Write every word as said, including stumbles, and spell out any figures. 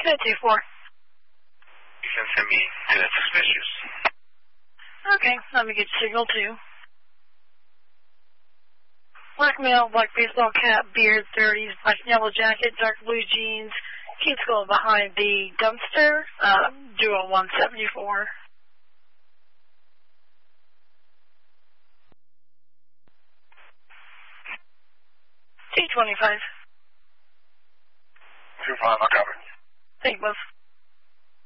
at two four. You can send me to that suspicious. Okay, let me get signal two. Black male, black baseball cap, beard, thirties, black and yellow jacket, dark blue jeans. Keeps going behind the dumpster. Uh, duo one seventy-four. two twenty-five. two five, I cover. Thank you both.